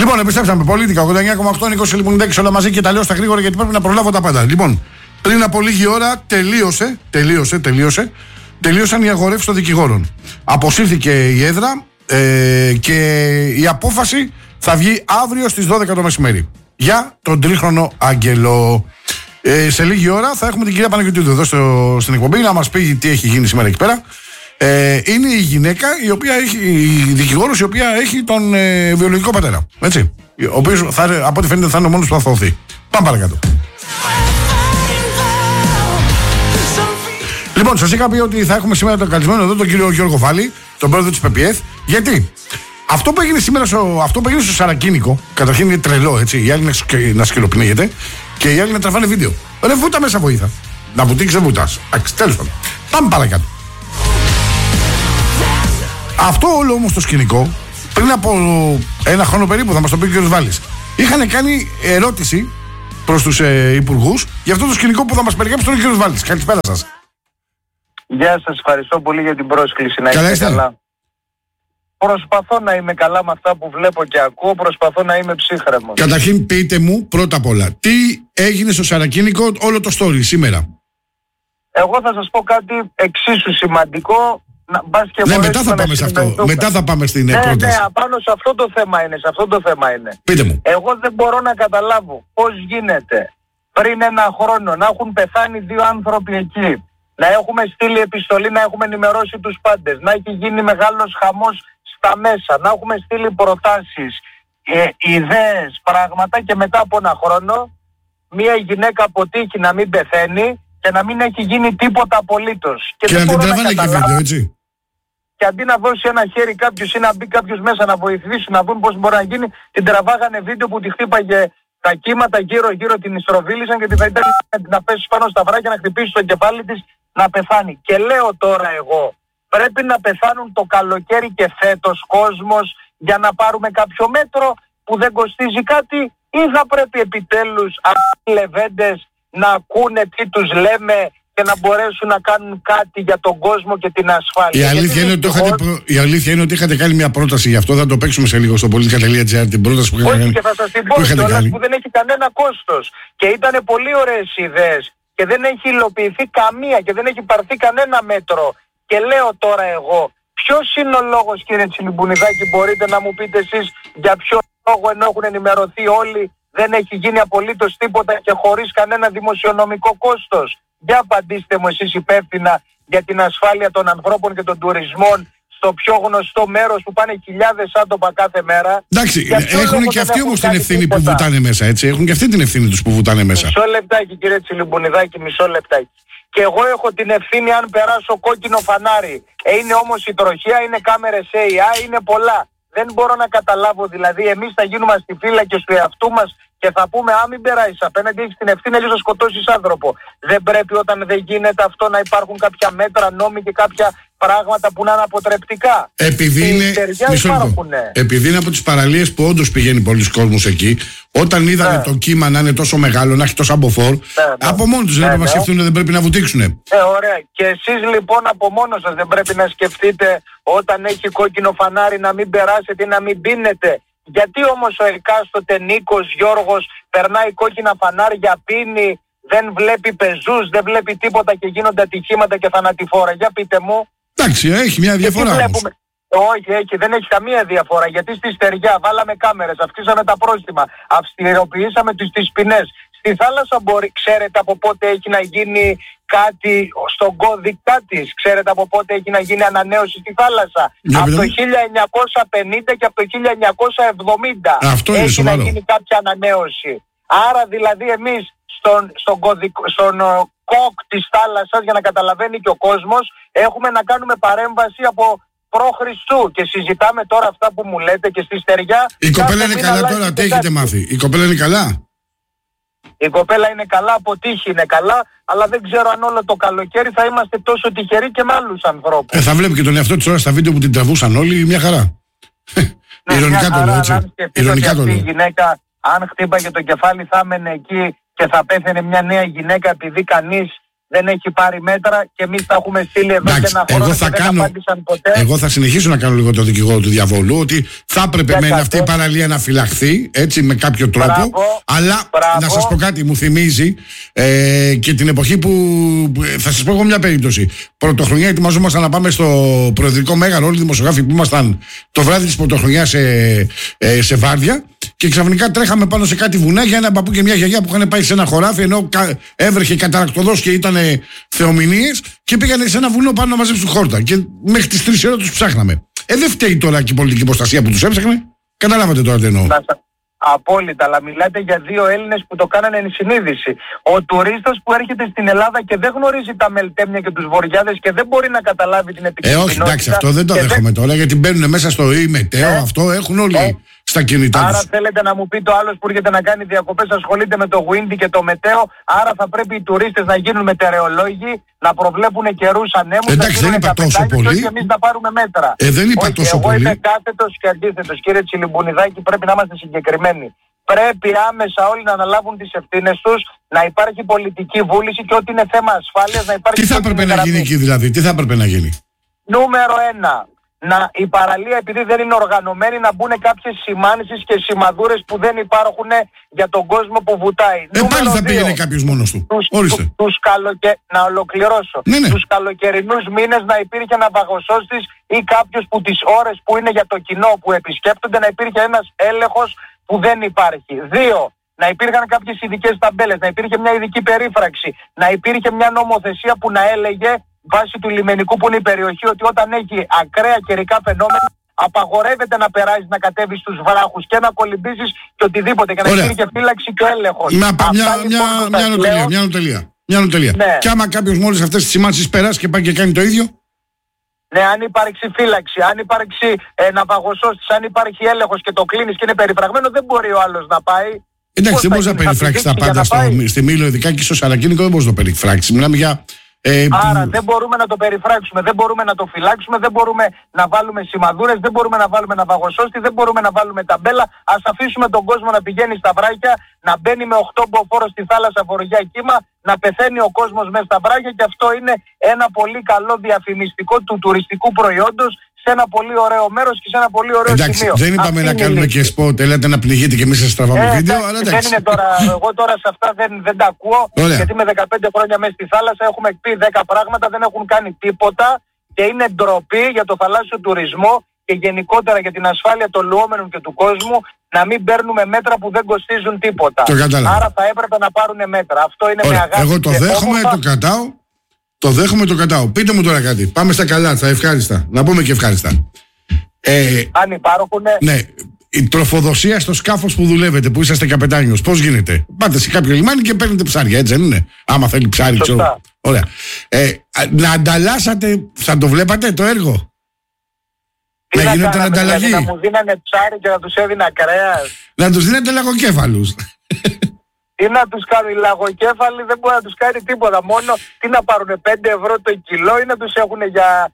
Λοιπόν, επιστρέψαμε. Πολίτικα 89,8, 20 λοιπόν 6 όλα μαζί και τα λέω στα γρήγορα γιατί πρέπει να προλάβω τα πάντα. Λοιπόν, πριν από λίγη ώρα τελείωσαν οι αγορεύσεις των δικηγόρων. Αποσύρθηκε η έδρα και η απόφαση θα βγει αύριο στις 12 το μεσημέρι για τον τρίχρονο Άγγελο. Σε λίγη ώρα θα έχουμε την κυρία Παναγιωτίδου εδώ στην εκπομπή να μας πει τι έχει γίνει σήμερα εκεί πέρα. Είναι η γυναίκα η οποία έχει, η δικηγόρος η οποία έχει τον βιολογικό πατέρα. Έτσι. Ο οποίος από ό,τι φαίνεται θα είναι ο μόνος που θα θωθεί. Πάμε παρακάτω. Λοιπόν, σας είχα πει ότι θα έχουμε σήμερα τον καλεσμένο εδώ τον κύριο Γιώργο Βάλλη, τον πρόεδρο της ΠΠΕΘ. Γιατί αυτό που έγινε σήμερα στο Σαρακίνικο, καταρχήν είναι τρελό, έτσι. Οι άλλοι να σκυλοπνίγεται και οι άλλοι να τραβάνε βίντεο. Ρε βούτα μέσα βοήθα. Να βουτήξει δεν βουτάς. Τέλος πάντων. Πάμε παρακάτω. Αυτό όλο όμως το σκηνικό, πριν από ένα χρόνο περίπου, θα μας το πει ο κ. Βάλλης, είχαν κάνει ερώτηση προς τους υπουργούς για αυτό το σκηνικό που θα μας περιγράψει τον κ. Βάλλης. Καλησπέρα σας. Γεια σας, ευχαριστώ πολύ για την πρόσκληση. Να είστε καλά. Προσπαθώ να είμαι καλά με αυτά που βλέπω και ακούω, προσπαθώ να είμαι ψύχρεμος. Καταρχήν πείτε μου πρώτα απ' όλα, τι έγινε στο Σαρακίνικο όλο το story σήμερα. Εγώ θα σας πω κάτι εξίσου σημαντικό. Ναι, μετά θα πάμε σε αυτό. Μετά θα πάμε στην πρόταση. Ναι, απάνω σε αυτό το θέμα είναι. Πείτε μου. Εγώ δεν μπορώ να καταλάβω πώς γίνεται πριν ένα χρόνο να έχουν πεθάνει 2 άνθρωποι εκεί, να έχουμε στείλει επιστολή, να έχουμε ενημερώσει τους πάντες, να έχει γίνει μεγάλος χαμός στα μέσα, να έχουμε στείλει προτάσεις, ιδέες, πράγματα και μετά από ένα χρόνο μια γυναίκα αποτύχει να μην πεθαίνει και να μην έχει γίνει τίποτα απολύτως. Και να την τραβάνε και βίντεο, έτσι. Και αντί να δώσει ένα χέρι κάποιος ή να μπει κάποιος μέσα να βοηθήσει να δουν πώς μπορεί να γίνει, την τραβάγανε βίντεο που τη χτύπαγε τα κύματα γύρω-γύρω, την ιστροβίλησαν και την θα να πέσει πάνω στα βράχια, να χτυπήσει το κεφάλι της, να πεθάνει. Και λέω τώρα εγώ, πρέπει να πεθάνουν το καλοκαίρι και φέτος κόσμος για να πάρουμε κάποιο μέτρο που δεν κοστίζει κάτι, ή θα πρέπει επιτέλους αυτοί οι λεβέντες να ακούνε τι τους λέμε και να μπορέσουν να κάνουν κάτι για τον κόσμο και την ασφάλεια. Η αλήθεια είναι ότι είχατε κάνει μια πρόταση γι' αυτό, θα το παίξουμε σε λίγο στο politica.gr την πρόταση που είχατε κάνει. Όχι, και θα σας την πω κιόλας που δεν έχει κανένα κόστος. Και ήταν πολύ ωραίες ιδέες και δεν έχει υλοποιηθεί καμία και δεν έχει πάρθει κανένα μέτρο. Και λέω τώρα εγώ, ποιος είναι ο λόγος, κύριε Τσιλιμπουνιδάκη, μπορείτε να μου πείτε εσείς για ποιο λόγο, ενώ έχουν ενημερωθεί όλοι, δεν έχει γίνει απολύτως τίποτα και χωρίς κανένα δημοσιονομικό κόστος? Για απαντήστε μου εσείς υπεύθυνα για την ασφάλεια των ανθρώπων και των τουρισμών στο πιο γνωστό μέρος που πάνε χιλιάδες άτομα κάθε μέρα. Εντάξει, έχουν και αυτοί όμως την ευθύνη που βουτάνε μέσα, έτσι. Έχουν και αυτοί την ευθύνη τους που βουτάνε μέσα. Μισό λεπτάκι, κύριε Τσιλιμπουνιδάκη, μισό λεπτάκι. Και εγώ έχω την ευθύνη αν περάσω κόκκινο φανάρι. Είναι όμως η τροχέα, είναι κάμερες AI, είναι πολλά. Δεν μπορώ να καταλάβω, δηλαδή εμείς θα γίνουμε στη φύλλα και στο εαυτού μας και θα πούμε μην περάσεις απέναντι, έχεις την ευθύνη αλλιώς να σκοτώσεις άνθρωπο. Δεν πρέπει όταν δεν γίνεται αυτό να υπάρχουν κάποια μέτρα, νόμοι και κάποια πράγματα που να είναι αποτρεπτικά. Επειδή είναι από τις παραλίες που όντως πηγαίνει πολλοί κόσμος εκεί, όταν είδανε το κύμα να είναι τόσο μεγάλο, να έχει τόσο αμποφόρ, από μόνοι τους δεν πρέπει να σκεφτούν, δεν πρέπει να βουτήξουν. Ωραία. Και εσείς λοιπόν από μόνος σας δεν πρέπει να σκεφτείτε όταν έχει κόκκινο φανάρι να μην περάσετε ή να μην πίνετε? Γιατί όμως ο εκάστοτε Νίκος, Γιώργος περνάει κόκκινα φανάρια, πίνει, δεν βλέπει πεζούς, δεν βλέπει τίποτα και γίνονται ατυχήματα και θανατηφόρα? Για πείτε μου. Εντάξει, έχει μια διαφορά όμως. Όχι, δεν έχει καμία διαφορά. Γιατί στη στεριά βάλαμε κάμερες, αυξήσαμε τα πρόστιμα, αυστηροποιήσαμε τις ποινές. Στη θάλασσα ξέρετε από πότε έχει να γίνει κάτι στον κώδικα της? Ξέρετε από πότε έχει να γίνει ανανέωση στη θάλασσα? Από το 1950 και από το 1970 έχει να γίνει κάποια ανανέωση. Άρα δηλαδή εμείς στον κοκ της θάλασσας, για να καταλαβαίνει και ο κόσμος, έχουμε να κάνουμε παρέμβαση από π.Χ. και συζητάμε τώρα αυτά που μου λέτε και στη στεριά. Η κοπέλα είναι καλά τώρα, τι έχετε μάθει? Η κοπέλα είναι καλά? Η κοπέλα είναι καλά, από τύχη είναι καλά, αλλά δεν ξέρω αν όλο το καλοκαίρι θα είμαστε τόσο τυχεροί και με άλλους ανθρώπους. Θα βλέπει και τον εαυτό της ώρα στα βίντεο που την τραβούσαν όλοι, μια χαρά. Ηρωνικά το λέω, έτσι. Ηρωνικά το λέω. Η γυναίκα, αν χτύπαγε το κεφάλι, θα έμενε εκεί και θα πέθαινε μια νέα γυναίκα επειδή κανείς δεν έχει πάρει μέτρα και εμείς τα έχουμε στείλει εδώ και ένα χρόνο και δεν απάντησαν ποτέ. Εγώ θα συνεχίσω να κάνω λίγο το δικηγόρο του διαβόλου, ότι θα έπρεπε με αυτή η παραλία να φυλαχθεί, έτσι, με κάποιο τρόπο. Αλλά να σας πω κάτι, μου θυμίζει και την εποχή που. Θα σας πω εγώ μια περίπτωση. Πρωτοχρονιά ετοιμαζόμασταν να πάμε στο Προεδρικό Μέγαρο, όλοι οι δημοσιογράφοι που ήμασταν το βράδυ της Πρωτοχρονιάς σε βάρδια. Και ξαφνικά τρέχαμε πάνω σε κάτι βουνά για ένα παππού και μια γιαγιά που είχαν πάει σε ένα χωράφι, ενώ έβρεχε καταρακτοδός και ήταν θεομηνίες, και πήγανε σε ένα βουνό πάνω να μαζέψουν χόρτα. Και μέχρι τις 3 ώρα τους ψάχναμε. Δεν φταίει τώρα και η πολιτική προστασία που τους έψαχνε. Καταλάβατε τώρα τι εννοώ. Απόλυτα, αλλά μιλάτε για 2 Έλληνες που το κάνανε εν συνείδηση. Ο τουρίστας που έρχεται στην Ελλάδα και δεν γνωρίζει τα Μελτέμια και τους Βοριάδες και δεν μπορεί να καταλάβει την επικοινωνία. Όχι, εντάξει, αυτό δεν το δέχομαι τώρα, γιατί μπαίνουν μέσα στο μετέο, αυτό έχουν όλοι στα κινητά τους. Άρα θέλετε να μου πείτε ο άλλος που έρχεται να κάνει διακοπές ασχολείται με το Windy και το μετέο, άρα θα πρέπει οι τουρίστες να γίνουν μετεωρολόγοι, να προβλέπουν καιρούς ανέμους. Εντάξει, δεν είπα τόσο πολύ. Και εμείς να πάρουμε μέτρα. Δεν είπα τόσο εγώ πολύ. είμαι κάθετος και αντίθετος. Κύριε Τσιλιμπουνιδάκη, πρέπει να είμαστε συγκεκριμένοι. Πρέπει άμεσα όλοι να αναλάβουν τις ευθύνες τους, να υπάρχει πολιτική βούληση και ό,τι είναι θέμα ασφάλειας να υπάρχει. Τι θα έπρεπε να γίνει εκεί δηλαδή, τι θα έπρεπε να γίνει? Νούμερο 1. Η παραλία, επειδή δεν είναι οργανωμένη, να μπουν κάποιες σημάνσεις και σημαδούρες που δεν υπάρχουν για τον κόσμο που βουτάει. Πάλι θα πήγαινε κάποιος μόνος του. Να ολοκληρώσω. Ναι. Τους καλοκαιρινούς μήνες να υπήρχε ένα βαγοσώστης ή κάποιος που τις ώρες που είναι για το κοινό που επισκέπτονται να υπήρχε ένας έλεγχος που δεν υπάρχει. 2. Να υπήρχαν κάποιες ειδικές ταμπέλες, να υπήρχε μια ειδική περίφραξη, να υπήρχε μια νομοθεσία που να έλεγε βάσει του λιμενικού που είναι η περιοχή ότι όταν έχει ακραία καιρικά φαινόμενα απαγορεύεται να περάσεις, να κατέβεις στους βράχους και να κολυμπήσεις και οτιδήποτε και να υπήρχε φύλαξη και έλεγχος. Μια νοτελεία. Ναι. Και άμα κάποιος μόλις αυτές τις σημάνσεις περάσει και πάει και κάνει το ίδιο. Ναι, αν υπάρξει φύλαξη, αν υπάρξει ναυαγοσώστης, αν υπάρχει έλεγχος και το κλείνεις και είναι περιφραγμένο, δεν μπορεί ο άλλος να πάει. Εντάξει, δεν μπορείς να περιφράξεις τα πάντα στη Μήλο, ειδικά και στο Σαρακίνικο δεν μπορείς να το περιφράξεις. Μιλάμε για. Άρα δεν μπορούμε να το περιφράξουμε, δεν μπορούμε να το φυλάξουμε, δεν μπορούμε να βάλουμε σημαδούρες, δεν μπορούμε να βάλουμε ναυαγοσώστη, δεν μπορούμε να βάλουμε ταμπέλα. Ας αφήσουμε τον κόσμο να πηγαίνει στα βράχια, να μπαίνει με 8 μποφόρ στη θάλασσα βορειά κύμα, να πεθαίνει ο κόσμος μέσα στα βράχια και αυτό είναι ένα πολύ καλό διαφημιστικό του τουριστικού προϊόντος σε ένα πολύ ωραίο μέρος και σε ένα πολύ ωραίο σημείο. Δεν είπαμε να κάνουμε και σποτ, έλατε να πληγείτε και εμείς σας τραβάμε βίντεο, αλλά εντάξει. Δεν είναι τώρα, εγώ τώρα σε αυτά δεν τα ακούω, γιατί με 15 χρόνια μέσα στη θάλασσα έχουμε πει 10 πράγματα, δεν έχουν κάνει τίποτα και είναι ντροπή για το θαλάσσιο τουρισμό και γενικότερα για την ασφάλεια των λουόμενων και του κόσμου να μην παίρνουμε μέτρα που δεν κοστίζουν τίποτα. Άρα θα έπρεπε να πάρουν μέτρα. Αυτό είναι με αγάπη. Εγώ το δέχομαι, το κατάω. Το δέχομαι, το κατάω. Πείτε μου τώρα κάτι. Πάμε στα καλά, στα ευχάριστα. Να πούμε και ευχάριστα. Αν υπάρχουν. Ναι. Η τροφοδοσία στο σκάφος που δουλεύετε, που είσαστε καπετάνιος, πώς γίνεται? Πάτε σε κάποιο λιμάνι και παίρνετε ψάρια, έτσι δεν είναι? Άμα θέλει ψάρι, ξέρω. Ωραία. Να ανταλλάσσατε, θα το βλέπατε το έργο? Τι να γινόταν ανταλλαγή. Δηλαδή, να μου δίνανε ψάρι και να τους έδινα κρέας. Να τους δίνατε λαγοκέφαλους. Ή να τους κάνουν οι λαγοκέφαλοι, δεν μπορεί να τους κάνει τίποτα. Μόνο τι να πάρουν 5 ευρώ το κιλό ή να τους έχουν για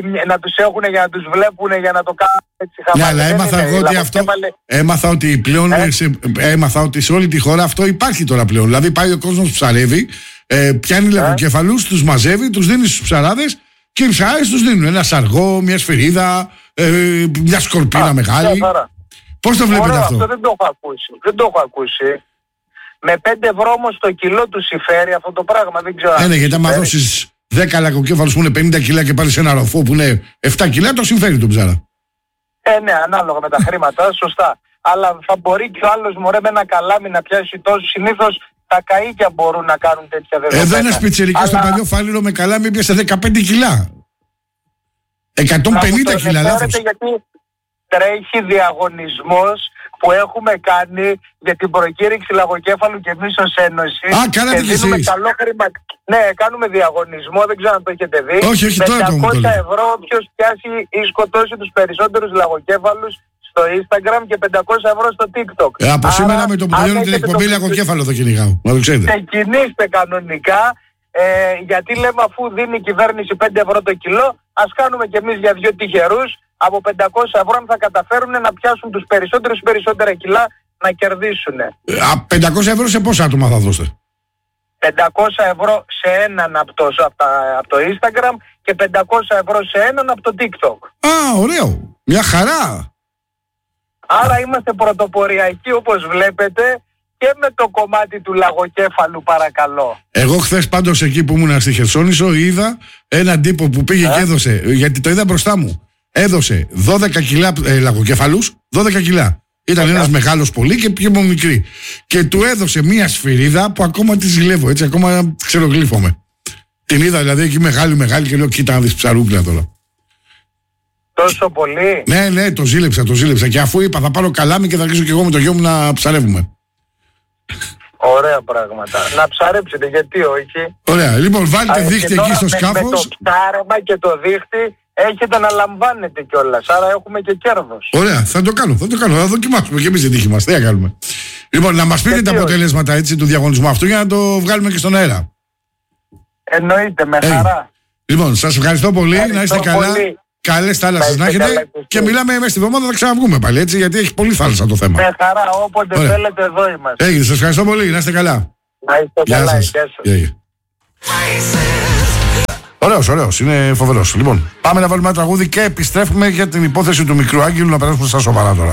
να τους βλέπουν για να το κάνουν έτσι χαμηλά. Ναι, αλλά έμαθα εγώ ότι αυτό. Έμαθα ότι πλέον έμαθα ότι σε όλη τη χώρα αυτό υπάρχει τώρα πλέον. Δηλαδή πάει ο κόσμος που ψαρεύει, πιάνει λαγοκέφαλους, τους μαζεύει, τους δίνει στους ψαράδες και οι ψαράδες τους δίνουν ένα σαργό, μια σφυρίδα, μια σκορπίνα μεγάλη. Πώς το βλέπετε αυτό? Αυτό δεν το έχω ακούσει. Με 5 ευρώ όμως το κιλό του συμφέρει αυτό το πράγμα, δεν ξέρω. Ναι, γιατί άμα δώσεις 10 λαγοκέφαλους που είναι 50 κιλά και πάρεις ένα ροφό που είναι 7 κιλά, το συμφέρει τον ψάρα. Ναι, ανάλογα με τα χρήματα, σωστά. Αλλά θα μπορεί και ο άλλος μωρέ με ένα καλάμι να πιάσει τόσο. Συνήθως τα καΐκια μπορούν να κάνουν τέτοια δεδομένα. Εδώ ένας πιτσιρικός στο παλιό Φάληρο με καλάμι πιάσε 15 κιλά. 150 κιλά, λάθος. Γιατί τρέχει διαγωνισμός που έχουμε κάνει για την προκήρυξη λαγοκέφαλου και εμείς ως Ένωση. Κάνατε και εσείς. Καλό χρήμα. Ναι, κάνουμε διαγωνισμό, δεν ξέρω αν το έχετε δει. Όχι, τώρα 500 ευρώ όποιος πιάσει ή σκοτώσει τους περισσότερους λαγοκέφαλους στο Instagram και 500 ευρώ στο TikTok. Από σήμερα με το που τελειώνει την εκπομπή λαγοκέφαλο θα κυνηγάω. Να το ξέρετε. Ξεκινήστε κανονικά. Γιατί λέμε αφού δίνει η κυβέρνηση 5 ευρώ το κιλό, ας κάνουμε κι εμείς για 2 τυχερούς από 500 ευρώ αν θα καταφέρουν να πιάσουν τους περισσότερα κιλά να κερδίσουν. 500 ευρώ σε πόσα άτομα θα δώσετε? ευρώ σε έναν από το Instagram και 500 ευρώ σε έναν από το TikTok. Α, ωραίο. Μια χαρά. Άρα είμαστε πρωτοποριακοί όπως βλέπετε και με το κομμάτι του λαγοκέφαλου, παρακαλώ. Εγώ χθες πάντως εκεί που ήμουν στη Χερσόνησο είδα έναν τύπο που πήγε και έδωσε, γιατί το είδα μπροστά μου, έδωσε 12 κιλά λαγοκέφαλους, 12 κιλά. Ήταν ένας μεγάλος πολύ και πιο μικρή. Και του έδωσε μια σφυρίδα που ακόμα τη ζηλεύω, έτσι, ακόμα ξερογλύφομαι. Την είδα δηλαδή εκεί μεγάλη και λέω κοίτα να δεις ψαρούκλα τώρα. Τόσο πολύ? Ναι, το ζήλεψα. Και αφού είπα θα πάρω καλάμι και θα αρχίσω και εγώ με το γιο μου να ψαρεύουμε. Ωραία πράγματα. Να ψαρέψετε, γιατί όχι. Ωραία, λοιπόν βάλτε δίχτυ εκεί στο σκάφος. Με το ψάρεμα και το δίχτυ έχετε να λαμβάνετε κιόλας, άρα έχουμε και κέρδος. Ωραία, θα το κάνω. Θα δοκιμάσουμε και εμείς την τύχη μας. Τι θα κάνουμε. Λοιπόν, να μας πείτε τα αποτελέσματα έτσι, του διαγωνισμού αυτού για να το βγάλουμε και στον αέρα. Εννοείται, με χαρά. Λοιπόν, σας ευχαριστώ πολύ. Να είστε καλά. Καλές θάλασσες να έχετε. Και μιλάμε μέσα στη βδομάδα, θα ξαναβγούμε πάλι έτσι, γιατί έχει πολύ θάλασσα το θέμα. Με χαρά, όποτε θέλετε, εδώ είμαστε. Έγινε, σας ευχαριστώ πολύ. Να είστε καλά. Να είστε καλά, γεια σας. Ωραίος, είναι φοβερός. Λοιπόν, πάμε να βάλουμε ένα τραγούδι και επιστρέφουμε για την υπόθεση του μικρού Άγγελου, να περάσουμε στα σοβαρά τώρα.